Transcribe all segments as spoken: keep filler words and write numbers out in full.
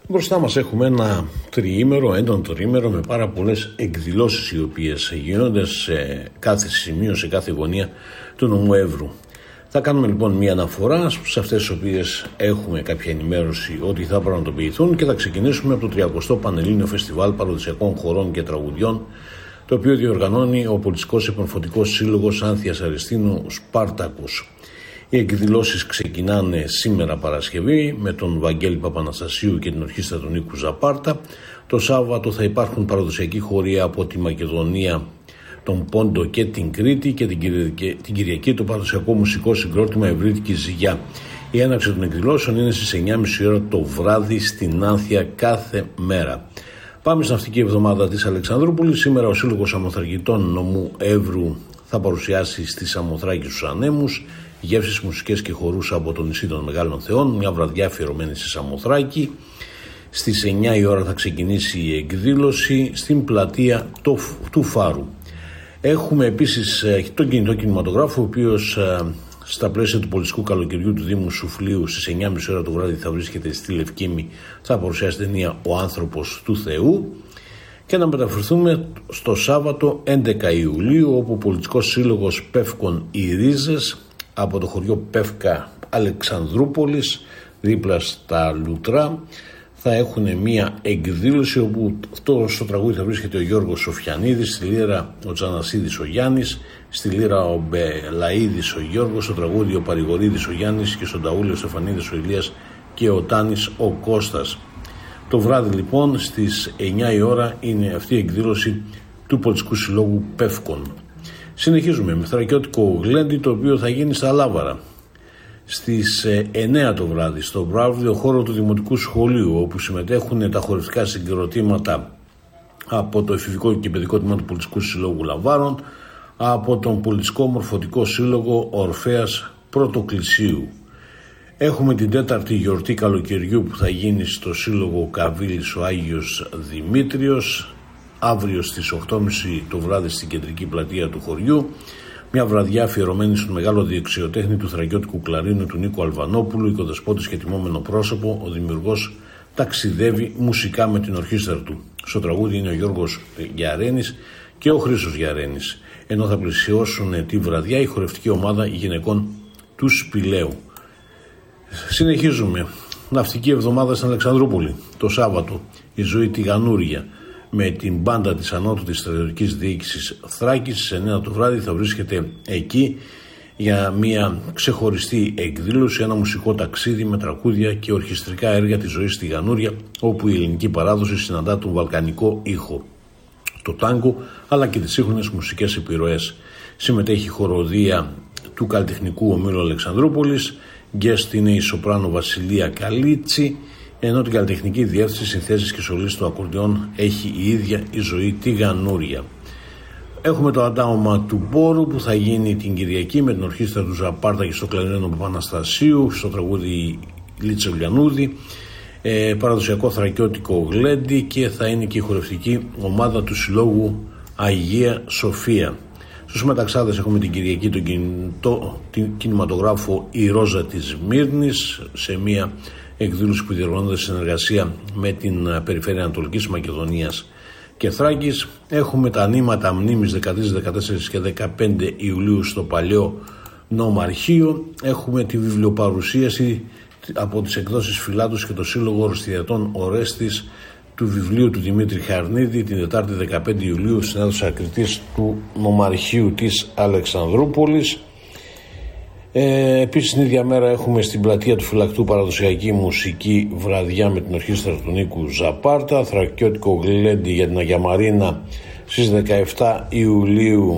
Μπροστά μας έχουμε ένα τριήμερο, έντονο τριήμερο με πάρα πολλές εκδηλώσεις οι οποίες γίνονται σε κάθε σημείο, σε κάθε γωνία του νομού Εύρου. Θα κάνουμε λοιπόν μια αναφορά σε αυτές τις οποίες έχουμε κάποια ενημέρωση ότι θα πραγματοποιηθούν και θα ξεκινήσουμε από το τριακοστό Πανελλήνιο Φεστιβάλ Παραδοσιακών Χορών και Τραγουδιών, το οποίο διοργανώνει ο Πολιτικός Επανφορτικός Σύλλογος Άνθιας Αριστίνου Σπάρτακος. Οι εκδηλώσεις ξεκινάνε σήμερα Παρασκευή με τον Βαγγέλη Παπαναστασίου και την ορχήστρα του Νίκου Ζαπάρτα. Το Σάββατο θα υπάρχουν παραδοσιακοί χοροί από τη Μακεδονία, τον Πόντο και την Κρήτη και την Κυριακή, την Κυριακή το παραδοσιακό μουσικό συγκρότημα Ευρύτικη Ζυγιά. Η έναρξη των εκδηλώσεων είναι στις εννιά και μισή ώρα το βράδυ στην Άνθια κάθε μέρα. Πάμε στην ναυτική εβδομάδα της Αλεξανδρούπολης. Σήμερα ο Σύλλογος Αμμοθρακητών νομού Εύρου θα παρουσιάσει στη Σαμοθράκη στους Ανέμους γεύσεις, μουσικές και χορούς από το νησί των Μεγάλων Θεών, μια βραδιά αφιερωμένη στη Σαμοθράκη. Στις εννιά η ώρα θα ξεκινήσει η εκδήλωση στην πλατεία του Φάρου. Έχουμε επίσης τον κινητό κινηματογράφο, ο οποίος στα πλαίσια του πολιτικού καλοκαιριού του Δήμου Σουφλίου στις εννιά και μισή ώρα το βράδυ θα βρίσκεται στη Λευκήμη, θα παρουσιάσει ταινία «Ο άνθρωπος του Θεού». Και να μεταφερθούμε στο Σάββατο έντεκα Ιουλίου, όπου ο Πολιτικός Σύλλογος Πεύκων οι Ρίζες από το χωριό Πεύκα Αλεξανδρούπολης δίπλα στα Λουτρά θα έχουν μια εκδήλωση όπου αυτό στο τραγούδι θα βρίσκεται ο Γιώργος Σοφιανίδης, στη λύρα ο Τζανασίδης ο Γιάννης, στη λύρα ο Μπελαίδης ο Γιώργος, στο τραγούδι ο Παρηγορίδης ο Γιάννης και στον ταούλι ο Στεφανίδης ο Ηλίας και ο Τάνης ο Κώστας. Το βράδυ λοιπόν στις εννιά η ώρα είναι αυτή η εκδήλωση του Πολιτικού Συλλόγου Πεύκων. Συνεχίζουμε με θρακιώτικο γλέντι, το οποίο θα γίνει στα Λάβαρα στις εννιά το βράδυ στο βράδυο χώρο του Δημοτικού Σχολείου, όπου συμμετέχουν τα χορευτικά συγκροτήματα από το Εφηβικό και Παιδικό Τμήμα του Πολιτικού Συλλόγου Λαβάρων, από τον Πολιτικό Μορφωτικό Σύλλογο Ορφέας Πρωτοκλησίου. Έχουμε την τέταρτη γιορτή καλοκαιριού που θα γίνει στο Σύλλογο Καβίλης ο Άγιος Δημήτριος, αύριο στις οκτώ και μισή το βράδυ στην κεντρική πλατεία του χωριού. Μια βραδιά αφιερωμένη στον μεγάλο διεξιοτέχνη του θρακιώτικου κλαρίνου του Νίκου Αλβανόπουλου, οικοδεσπότης και τιμόμενο πρόσωπο, ο δημιουργός ταξιδεύει μουσικά με την ορχήστρα του. Στο τραγούδι είναι ο Γιώργος Γιαρένης και ο Χρήστος Γιαρένης, ενώ θα πλησιώσουν τη βραδιά η χορευτική ομάδα γυναικών του Σπηλαίου. Συνεχίζουμε. Ναυτική εβδομάδα στην Αλεξανδρούπολη. Το Σάββατο η ζωή τηγανούρια με την μπάντα της Ανώτατης Στρατιωτικής Διοίκησης Θράκης στις εννιά το βράδυ θα βρίσκεται εκεί για μια ξεχωριστή εκδήλωση, ένα μουσικό ταξίδι με τραγούδια και ορχιστρικά έργα της ζωής τηγανούρια, όπου η ελληνική παράδοση συναντά τον βαλκανικό ήχο, το τάγκο αλλά και τις σύγχρονες μουσικές επιρροές. Συμμετέχει η χοροδία του Καλλιτεχνικού Ομίλου Αλεξανδρούπολης, γκέστ είναι η σοπράνο Βασιλεία Καλίτσι, ενώ την καλλιτεχνική διεύθυνση, συνθέσεις και σωλή του ακορντεόν έχει η ίδια η ζωή τηγανούρια. Έχουμε το αντάωμα του Μπόρου που θα γίνει την Κυριακή με την ορχήστρα του Ζαπάρτα και στο κλαρινένο Παπαναστασίου, στο τραγούδι Λίτσα Ουλιανούδη, ε, παραδοσιακό θρακιώτικο γλέντι και θα είναι και η χορευτική ομάδα του Συλλόγου Αγία Σοφία. Στους μεταξάδες έχουμε την Κυριακή τον κινητό, την κινηματογράφο Η Ρόζα της Μύρνης σε μια εκδήλωση που διοργανώνεται σε συνεργασία με την Περιφέρεια Ανατολικής Μακεδονίας και Θράκης. Έχουμε τα ανήματα μνήμης δεκατρείς, δεκατέσσερις και δεκαπέντε Ιουλίου στο Παλαιό Νομαρχείο. Έχουμε τη βιβλιοπαρουσίαση από τις εκδόσεις Φυλάτους και το Σύλλογο Ορστιατών Ορέστης του βιβλίου του Δημήτρη Χαρνίδη την Τετάρτη δεκαπέντε Ιουλίου στην αίθουσα Κριτής του Νομαρχείου της Αλεξανδρούπολης. Ε, επίσης την ίδια μέρα έχουμε στην πλατεία του Φυλακτού παραδοσιακή μουσική βραδιά με την ορχήστρα του Νίκου Ζαπάρτα, θρακιώτικο γλέντι για την Αγία Μαρίνα στις δεκαεπτά Ιουλίου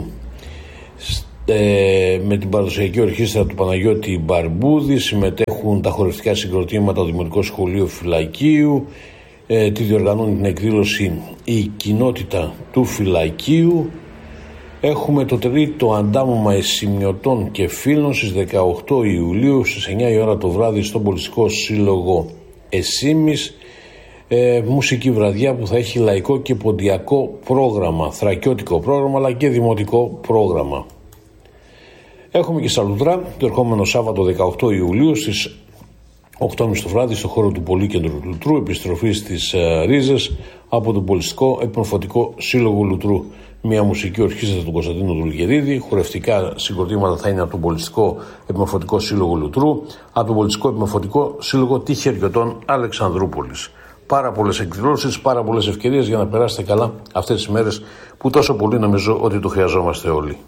ε, με την παραδοσιακή ορχήστρα του Παναγιώτη Μπαρμπούδη. Συμμετέχουν τα χορευτικά συγκροτήματα, το Δημοτικό Σχολείο Φυλακίου, ε, τη διοργανώνει την εκδήλωση η κοινότητα του Φυλακίου. Έχουμε το τρίτο αντάμωμα εσημειωτών και φίλων στις δεκαοκτώ Ιουλίου στις εννιά η ώρα το βράδυ στον Πολιτικό Σύλλογο Εσήμης, ε, μουσική βραδιά που θα έχει λαϊκό και ποντιακό πρόγραμμα, θρακιώτικο πρόγραμμα αλλά και δημοτικό πρόγραμμα. Έχουμε και στα Λουτρά το ερχόμενο Σάββατο δεκαοκτώ Ιουλίου στις οκτώ και μισή το βράδυ στο χώρο του Πολύκεντρου Λουτρού, επιστροφή στις ε, ρίζες από τον Πολιστικό Επιμορφωτικό Σύλλογο Λουτρού. Μια μουσική ορχήστρα του Κωνσταντίνου Δουλγερίδη, χορευτικά συγκροτήματα θα είναι από τον Πολιστικό Επιμορφωτικό Σύλλογο Λουτρού, από τον Πολιστικό Επιμορφωτικό Σύλλογο Τυχεριωτών Αλεξανδρούπολης. Πάρα πολλές εκδηλώσεις, πάρα πολλές ευκαιρίες για να περάσετε καλά αυτές τις μέρες που τόσο πολύ νομίζω ότι το χρειαζόμαστε όλοι.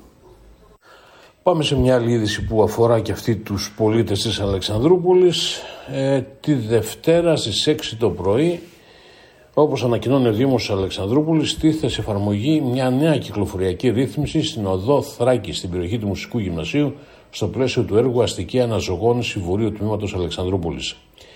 Πάμε σε μια άλλη είδηση που αφορά και αυτή τους πολίτες της Αλεξανδρούπολης. Ε, τη Δευτέρα στις έξι το πρωί, όπως ανακοινώνει ο Δήμος της Αλεξανδρούπολης, τίθεται σε εφαρμογή μια νέα κυκλοφοριακή ρύθμιση στην οδό Θράκη, στην περιοχή του Μουσικού Γυμνασίου, στο πλαίσιο του έργου Αστική Αναζωογόνηση Βορείου Τμήματος Αλεξανδρούπολης.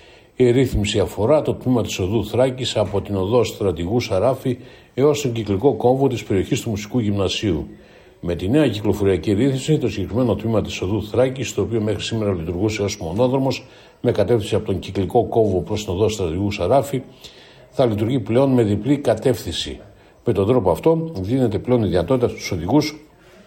Η ρύθμιση αφορά το τμήμα της οδού Θράκης από την οδό Στρατηγού Σαράφη έως τον κυκλικό κόμβο της περιοχής του Μουσικού Γυμνασίου. Με τη νέα κυκλοφοριακή ρύθμιση, το συγκεκριμένο τμήμα της οδού Θράκης, το οποίο μέχρι σήμερα λειτουργούσε ως μονόδρομος με κατεύθυνση από τον κυκλικό κόμβο προς την οδό Στρατηγού Σαράφη, θα λειτουργεί πλέον με διπλή κατεύθυνση. Με τον τρόπο αυτό δίνεται πλέον η δυνατότητα στους οδηγούς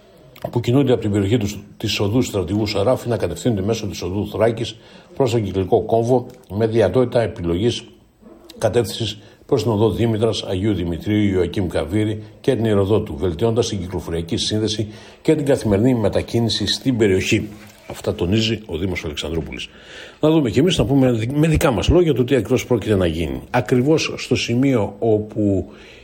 που κινούνται από την περιοχή της οδού Στρατηγού Σαράφη να κατευθύνονται μέσω της οδού Θράκης προς τον κυκλικό κόμβο με δυνατότητα επιλογής κατεύθυνσης προς την οδό Δήμητρας, Αγίου Δημητρίου, Ιωακήμ Καβίρη και την Ηροδότου, βελτιώντας την κυκλοφοριακή σύνδεση και την καθημερινή μετακίνηση στην περιοχή. Αυτά τονίζει ο Δήμος Αλεξανδρούπολης. Να δούμε και εμείς να πούμε με δικά μας λόγια το τι ακριβώς πρόκειται να γίνει. Ακριβώς στο σημείο όπου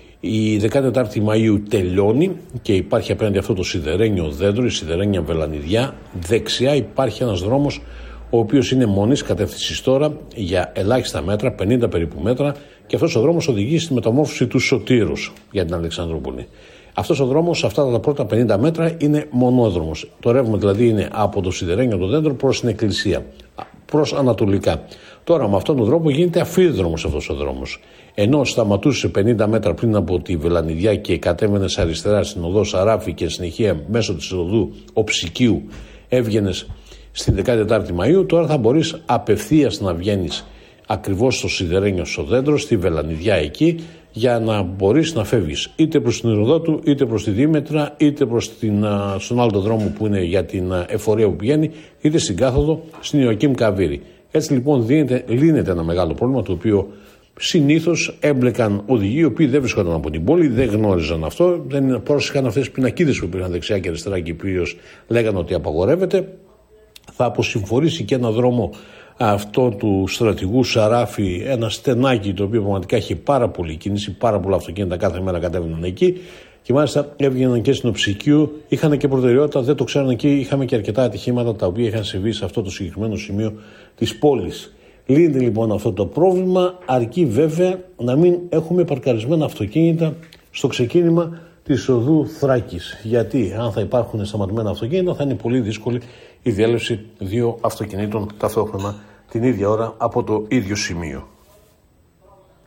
η δεκατετάρτη Μαΐου τελειώνει και υπάρχει απέναντι αυτό το σιδερένιο δέντρο, η σιδερένια βελανιδιά, δεξιά υπάρχει ένας δρόμος ο οποίος είναι μονής κατεύθυνσης τώρα για ελάχιστα μέτρα, πενήντα περίπου μέτρα, και αυτός ο δρόμος οδηγεί στη μεταμόρφωση του Σωτήρους για την Αλεξανδρούπολη. Αυτός ο δρόμος, αυτά τα πρώτα πενήντα μέτρα, είναι μονόδρομος. Το ρεύμα δηλαδή είναι από το σιδερένιο το δέντρο προς την εκκλησία, προς ανατολικά. Τώρα με αυτόν τον τρόπο γίνεται αφίδρομος αυτός ο δρόμος. Ενώ σταματούσε σε πενήντα μέτρα πριν από τη Βελανιδιά και κατέβαινε αριστερά στην οδό Σαράφη και συνεχεία μέσω της οδού Οψικίου έβγαινες στην δεκατετάρτη Μαΐου, τώρα θα μπορείς απευθείας να βγαίνεις ακριβώς στο σιδερένιο στο δέντρο, στη Βελανιδιά εκεί, για να μπορείς να φεύγεις είτε προς την Ηροδότου, είτε προς τη Δήμετρα, είτε προς την, στον άλλο δρόμο που είναι για την εφορία που πηγαίνει, είτε στην κάθοδο στην Ιωακήμ Καβίρη. Έτσι λοιπόν δίνεται, λύνεται ένα μεγάλο πρόβλημα, το οποίο συνήθως έμπλεκαν οδηγοί οι οποίοι δεν βρισκόταν από την πόλη, δεν γνώριζαν αυτό, δεν πρόσεχαν αυτές τις πινακίδες που υπήρχαν δεξιά και αριστερά και οι οποίοι λέγανε ότι απαγορεύεται. Θα αποσυμφορήσει και ένα δρόμο αυτό του Στρατηγού Σαράφη, ένα στενάκι το οποίο πραγματικά έχει πάρα πολύ κίνηση, πάρα πολλά αυτοκίνητα κάθε μέρα κατέβαιναν εκεί και μάλιστα έβγαιναν και στην Οψικίου, είχαν και προτεραιότητα, δεν το ξέραν εκεί, είχαμε και αρκετά ατυχήματα τα οποία είχαν συμβεί σε αυτό το συγκεκριμένο σημείο της πόλης. Λύνεται λοιπόν αυτό το πρόβλημα, αρκεί βέβαια να μην έχουμε παρκαρισμένα αυτοκίνητα στο ξεκίνημα της οδού Θράκης. Γιατί αν θα υπάρχουν σταματημένα αυτοκίνητα θα είναι πολύ δύσκολη η διέλευση δύο αυτοκινήτων ταυτόχρονα την ίδια ώρα από το ίδιο σημείο.